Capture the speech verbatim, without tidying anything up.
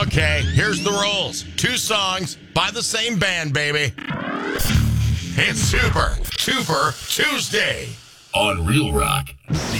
Okay, here's the rules. Two songs by the same band, baby. It's Super Tuper Tuesday on Real Rock.